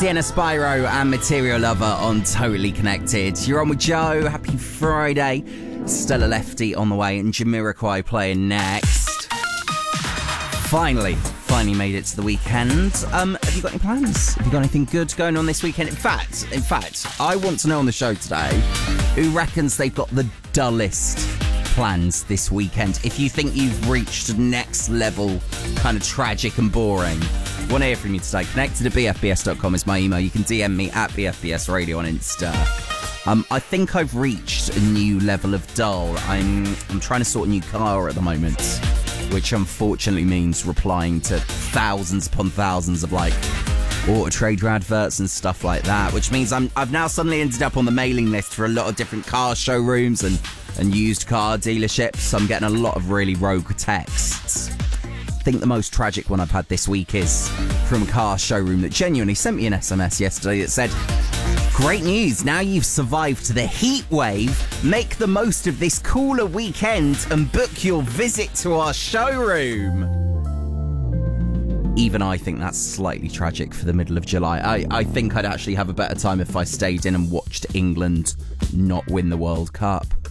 Sienna Spyro and Material Lover on Totally Connected. You're on with Joe. Happy Friday. Stella Lefty on the way and Jamiroquai playing next. Finally made it to the weekend. Have you got any plans? Have you got anything good going on this weekend? In fact, I want to know on the show today who reckons they've got the dullest plans this weekend. If you think you've reached next level kind of tragic and boring, I want to hear from you today. Connected at bfbs.com is my email. You can DM me at bfbs radio on Insta. I think I've reached a new level of dull. I'm trying to sort a new car at the moment, which unfortunately means replying to thousands upon thousands of Auto Trader adverts and stuff like that, which means I've now suddenly ended up on the mailing list for a lot of different car showrooms and used car dealerships. I'm getting a lot of really rogue texts. I think the most tragic one I've had this week is from a car showroom that genuinely sent me an SMS yesterday that said, "Great news, now you've survived the heat wave, make the most of this cooler weekend and book your visit to our showroom." Even I think that's slightly tragic for the middle of July. I think I'd actually have a better time if I stayed in and watched England not win the World Cup.